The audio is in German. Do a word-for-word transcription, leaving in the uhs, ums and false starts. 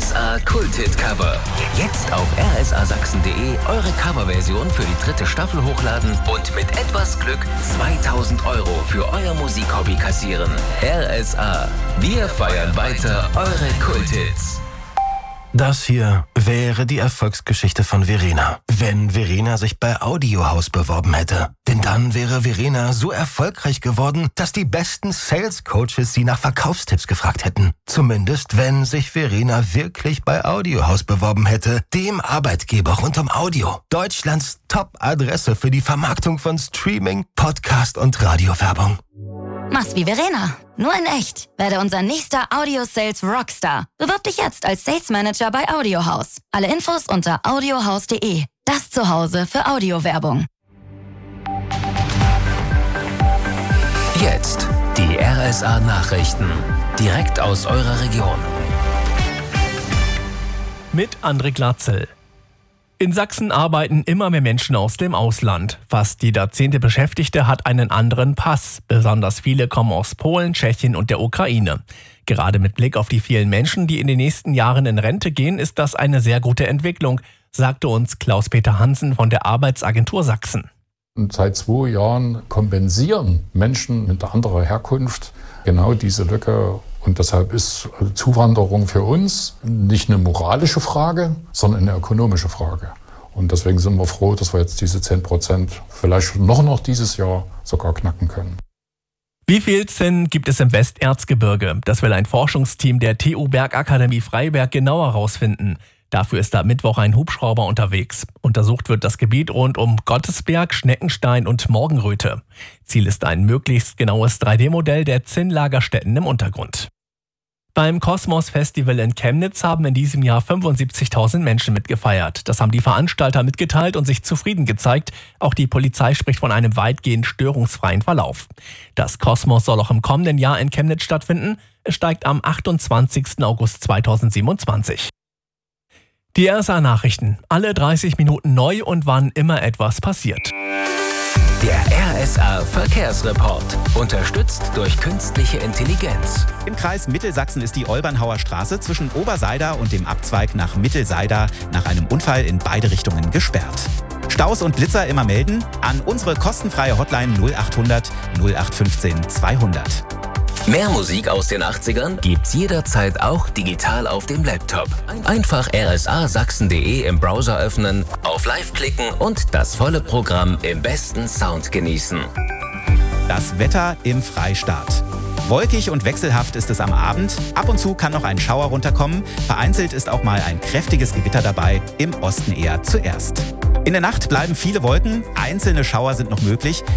S A Kulthit-Cover. Jetzt auf r s a sachsen punkt de eure Coverversion für die dritte Staffel hochladen und mit etwas Glück zweitausend Euro für euer Musikhobby kassieren. R S A. Wir feiern weiter eure Kulthits. Das hier wäre die Erfolgsgeschichte von Verena, wenn Verena sich bei Audiohaus beworben hätte. Denn dann wäre Verena so erfolgreich geworden, dass die besten Sales-Coaches sie nach Verkaufstipps gefragt hätten. Zumindest, wenn sich Verena wirklich bei Audiohaus beworben hätte, dem Arbeitgeber rund um Audio. Deutschlands Top-Adresse für die Vermarktung von Streaming, Podcast und Radiowerbung. Mach's wie Verena, nur in echt. Werde unser nächster Audio-Sales Rockstar. Bewirb dich jetzt als Sales Manager bei Audiohaus. Alle Infos unter audiohaus punkt de. Das Zuhause für Audiowerbung. Jetzt die R S A Nachrichten. Direkt aus eurer Region. Mit André Glatzel. In Sachsen arbeiten immer mehr Menschen aus dem Ausland. Fast jeder zehnte Beschäftigte hat einen anderen Pass. Besonders viele kommen aus Polen, Tschechien und der Ukraine. Gerade mit Blick auf die vielen Menschen, die in den nächsten Jahren in Rente gehen, ist das eine sehr gute Entwicklung, sagte uns Klaus-Peter Hansen von der Arbeitsagentur Sachsen. Und seit zwei Jahren kompensieren Menschen mit anderer Herkunft genau diese Lücke. Und deshalb ist Zuwanderung für uns nicht eine moralische Frage, sondern eine ökonomische Frage. Und deswegen sind wir froh, dass wir jetzt diese zehn Prozent vielleicht noch, noch dieses Jahr sogar knacken können. Wie viel Zinn gibt es im Westerzgebirge? Das will ein Forschungsteam der T U Bergakademie Freiberg genauer herausfinden. Dafür ist am Mittwoch ein Hubschrauber unterwegs. Untersucht wird das Gebiet rund um Gottesberg, Schneckenstein und Morgenröte. Ziel ist ein möglichst genaues drei D Modell der Zinnlagerstätten im Untergrund. Beim Kosmos Festival in Chemnitz haben in diesem Jahr fünfundsiebzigtausend Menschen mitgefeiert. Das haben die Veranstalter mitgeteilt und sich zufrieden gezeigt. Auch die Polizei spricht von einem weitgehend störungsfreien Verlauf. Das Kosmos soll auch im kommenden Jahr in Chemnitz stattfinden. Es steigt am achtundzwanzigsten August zweitausendsiebenundzwanzig. Die R S A-Nachrichten. Alle dreißig Minuten neu und wann immer etwas passiert. Der R S A Verkehrsreport. Unterstützt durch künstliche Intelligenz. Im Kreis Mittelsachsen ist die Olbernhauer Straße zwischen Oberseida und dem Abzweig nach Mittelseida nach einem Unfall in beide Richtungen gesperrt. Staus und Blitzer immer melden an unsere kostenfreie Hotline null achthundert null acht fünfzehn zweihundert. Mehr Musik aus den achtzigern gibt's jederzeit auch digital auf dem Laptop. Einfach r s a sachsen punkt de im Browser öffnen, auf Live klicken und das volle Programm im besten Sound genießen. Das Wetter im Freistaat. Wolkig und wechselhaft ist es am Abend. Ab und zu kann noch ein Schauer runterkommen. Vereinzelt ist auch mal ein kräftiges Gewitter dabei, im Osten eher zuerst. In der Nacht bleiben viele Wolken, einzelne Schauer sind noch möglich.